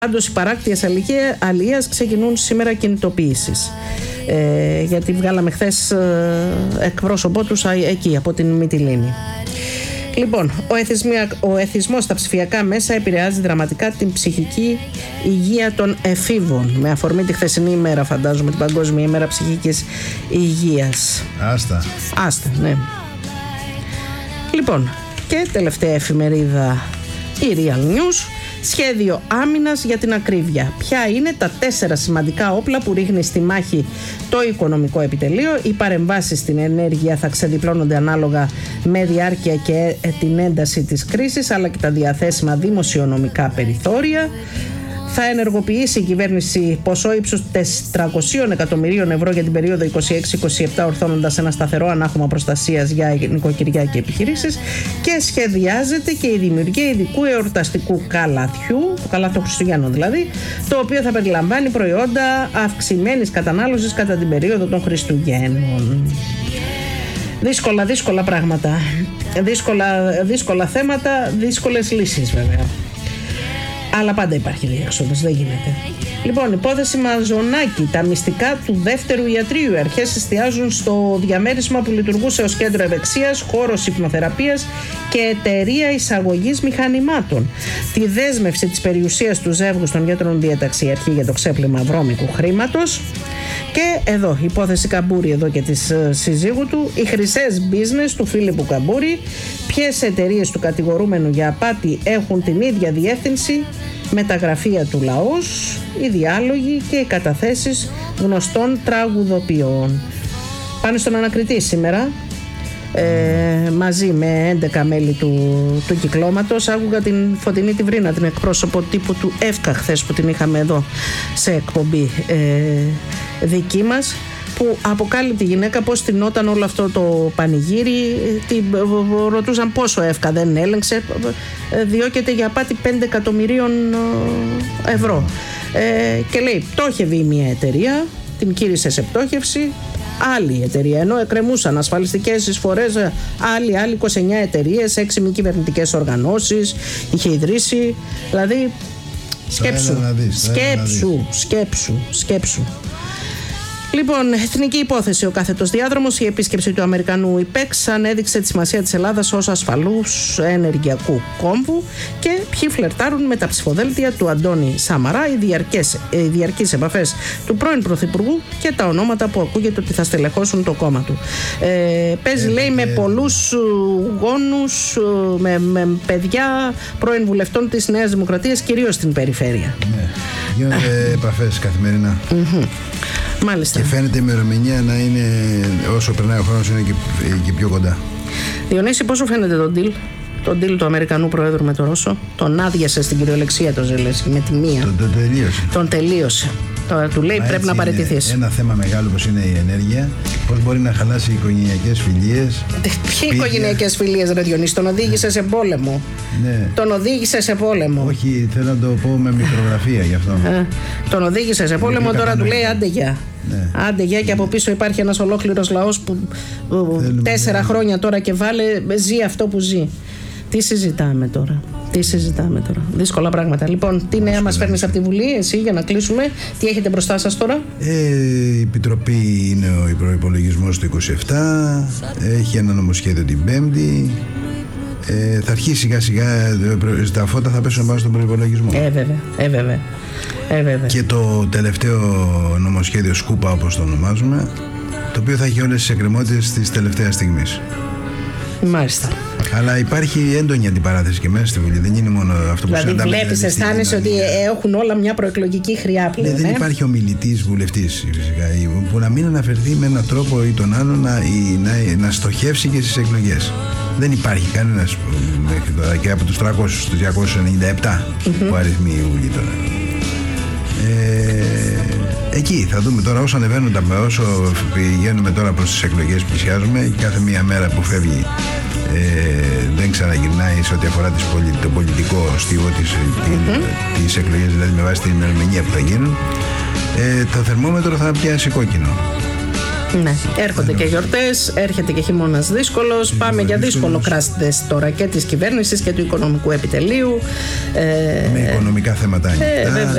Πάντως οι παράκτιες αλίας ξεκινούν σήμερα κινητοποιήσεις. Γιατί βγάλαμε χθες εκπρόσωπό τους εκεί από την Μυτιλήνη. Λοιπόν, ο εθισμός στα ψηφιακά μέσα επηρεάζει δραματικά την ψυχική υγεία των εφήβων. Με αφορμή τη χθεσινή ημέρα, φαντάζομαι, την Παγκόσμια ημέρα ψυχικής υγείας. Άστα, ναι. Λοιπόν, και τελευταία εφημερίδα, η Real News. Σχέδιο άμυνας για την ακρίβεια. Ποια είναι τα 4 σημαντικά όπλα που ρίχνει στη μάχη το οικονομικό επιτελείο? Οι παρεμβάσεις στην ενέργεια θα ξεδιπλώνονται ανάλογα με διάρκεια και την ένταση της κρίσης, αλλά και τα διαθέσιμα δημοσιονομικά περιθώρια. Θα ενεργοποιήσει η κυβέρνηση ποσό ύψους 400 εκατομμυρίων ευρώ για την περίοδο 26-27, ορθώνοντας ένα σταθερό ανάχωμα προστασίας για νοικοκυριά και επιχειρήσεις, και σχεδιάζεται και η δημιουργία ειδικού εορταστικού καλαθιού, το καλάθι των Χριστουγέννων δηλαδή, το οποίο θα περιλαμβάνει προϊόντα αυξημένης κατανάλωσης κατά την περίοδο των Χριστουγέννων. Δύσκολα πράγματα, δύσκολα θέματα, δύσκολες λύσεις βέβαια. Αλλά πάντα υπάρχει διέξοδος, δεν γίνεται. Λοιπόν, υπόθεση Μαζονάκη. Τα μυστικά του δεύτερου ιατρείου. Οι αρχές εστιάζουν στο διαμέρισμα που λειτουργούσε ως κέντρο ευεξίας, χώρος υπνοθεραπείας και εταιρεία εισαγωγής μηχανημάτων. Τη δέσμευση της περιουσίας του ζεύγους των γιατρών διέταξε η αρχή για το ξέπλυμα βρώμικου χρήματος. Και εδώ, υπόθεση Καμπούρη εδώ και της συζύγου του. Οι χρυσές business του Φίλιππου Καμπούρη. Ποιες εταιρείες του κατηγορούμενου για απάτη έχουν την ίδια διεύθυνση με τα γραφεία του λαός, οι διάλογοι και οι καταθέσεις γνωστών τραγουδοποιών. Πάνε στον ανακριτή σήμερα, μαζί με 11 μέλη του κυκλώματος. Άκουγα την Φωτεινή τη Βρίνα, την εκπρόσωπο τύπου του ΕΦΚΑ χθες, που την είχαμε εδώ σε εκπομπή δική μας, που αποκάλυπτε η γυναίκα πώς τεινόταν όλο αυτό το πανηγύρι. Ρωτούσαν πόσο ΕΦΚΑ δεν έλεγξε. Διώκεται για απάτη 5 εκατομμυρίων ευρώ. Και λέει, πτώχευε η μία εταιρεία, την κήρυσε σε πτώχευση. Άλλη εταιρεία, ενώ εκκρεμούσαν ασφαλιστικές εισφορές, άλλη 29 εταιρείες, 6 μη κυβερνητικές οργανώσεις είχε ιδρύσει. Δηλαδή, σκέψου. Λοιπόν, εθνική υπόθεση. Ο κάθετος διάδρομος. Η επίσκεψη του Αμερικανού ΙΠΕΞ ανέδειξε τη σημασία της Ελλάδας ως ασφαλούς ενεργειακού κόμβου. Και ποιοι φλερτάρουν με τα ψηφοδέλτια του Αντώνη Σαμαρά, οι διαρκείς επαφές του πρώην Πρωθυπουργού και τα ονόματα που ακούγεται ότι θα στελεχώσουν το κόμμα του. Παίζει, λέει, με πολλούς γόνους, με παιδιά πρώην βουλευτών της Νέας Δημοκρατίας, κυρίως στην περιφέρεια. Ναι. Γίνονται επαφές καθημερινά. Μάλιστα. Και φαίνεται η ημερομηνία να είναι, όσο περνάει ο χρόνος, είναι και πιο κοντά. Διονύση, πώς σου φαίνεται τον deal του Αμερικανού Προέδρου με τον Ρώσο? Τον άδειασε στην κυριολεξία το Ζελένσκι με τη μία. Τον τελείωσε. Τώρα του λέει πρέπει να παραιτηθείς. Ένα θέμα μεγάλο όπως είναι η ενέργεια, πώς μπορεί να χαλάσει οι οικογενειακές φιλίες. Ποιοι οικογενειακές φιλίες, ρε Διονύση? Τον οδήγησε σε πόλεμο. Ναι. Τον οδήγησε σε πόλεμο. Όχι, θέλω να το πω με μικρογραφία γι' αυτό. Τον οδήγησε σε πόλεμο, τώρα του λέει άντε γεια. Ναι. Άντε γεια, και από πίσω υπάρχει ένας ολόκληρος λαός που 4 χρόνια τώρα και βάλε ζει αυτό που ζει. Τι συζητάμε τώρα? Δύσκολα πράγματα. Λοιπόν, τι νέα μας φέρνεις από τη Βουλή, εσύ, για να κλείσουμε? Τι έχετε μπροστά σας τώρα? Η Επιτροπή είναι ο προϋπολογισμός του 27. Έχει ένα νομοσχέδιο την Πέμπτη. Θα αρχίσει σιγά σιγά, τα φώτα θα πέσουν πάνω στον προϋπολογισμό. Βέβαια. Και το τελευταίο νομοσχέδιο Σκούπα, όπως το ονομάζουμε, το οποίο θα έχει όλες τις εκκρεμότητες της τελευταίας στιγμής. Μάλιστα. Αλλά υπάρχει έντονη αντιπαράθεση και μέσα στη Βουλή. Δεν είναι μόνο αυτό που δηλαδή βλέπεις, αισθάνεσαι ότι έχουν όλα μια προεκλογική χρειά πλέον. Δεν υπάρχει ομιλητής βουλευτής φυσικά που να μην αναφερθεί με έναν τρόπο ή τον άλλο να στοχεύσει και στις εκλογές. Δεν υπάρχει κανένας μέχρι τώρα, και από τους 300 στους 297 που αριθμεί η Βουλή τώρα. Εκεί θα δούμε τώρα, όσο πηγαίνουμε τώρα προς τις εκλογές, πλησιάζουμε, κάθε μία μέρα που φεύγει δεν ξαναγυρνάει σε ό,τι αφορά το πολιτικό στίβο της εκλογές, δηλαδή με βάση την ημερομηνία που θα γίνουν. Το θερμόμετρο θα πιάσει κόκκινο. Ναι, έρχονται και γιορτές, έρχεται και χειμώνας δύσκολος. Πάμε για δύσκολο crash test τώρα και της κυβέρνησης και του οικονομικού επιτελείου. Με οικονομικά θέματα ανοιχτά.